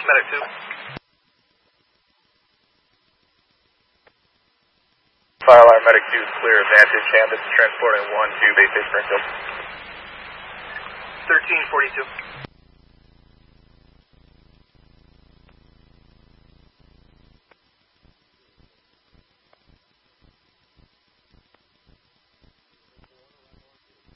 Medic 2. Fire alarm Medic 2 is clear. Vantage, Hammond transporting 1 to base 8 Springfield. 1342.